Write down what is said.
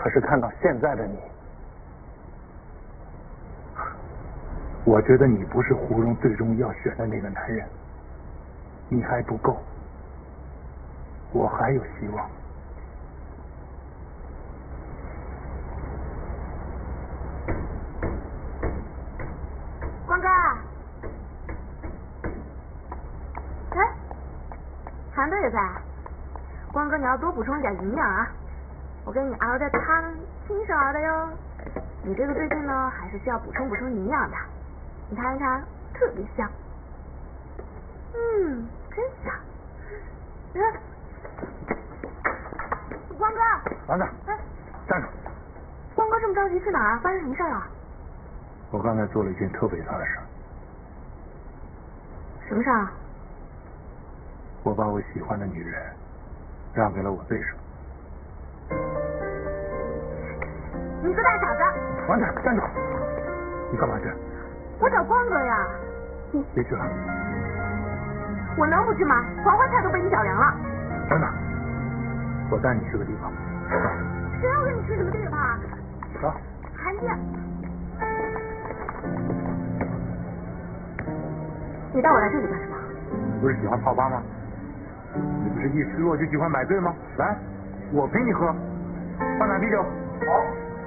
可是看到现在的你，我觉得你不是胡荣最终要选的那个男人，你还不够，我还有希望。 光哥，哎，韩队也在。光哥，你要多补充一点营养啊！我给你熬的汤，亲手熬的哟。你这个最近呢，还是需要补充营养的。你尝一尝，特别香。真香。光哥， 丸子，站住！ 光哥这么着急去哪儿？发生什么事了？ 我刚才做了一件特伟大的事。 什么事啊？ 我把我喜欢的女人让给了我对手。 你个大傻子！ 丸子，站住！你干嘛去？ 我找光哥呀。 别去了。 我能不去吗？黄花菜都被你搅凉了。 丸子，我带你去个地方。 谁要跟你去什么地方？ 走。 韩静，你带我来这里干什么？ 你不是喜欢泡吧吗？你不是一失落就喜欢买醉吗？来，我陪你喝，半打啤酒。好。